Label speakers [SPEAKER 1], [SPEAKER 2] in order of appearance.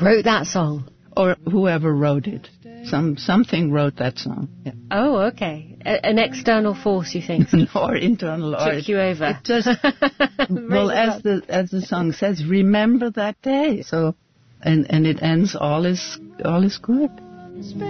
[SPEAKER 1] wrote that song?
[SPEAKER 2] Or whoever wrote it. Something wrote that song. Yeah.
[SPEAKER 1] Oh, okay. An external force, you think?
[SPEAKER 2] Or internal.
[SPEAKER 1] Took you over.
[SPEAKER 2] It just, well, as the song says, remember that day. So, and it ends, all is good.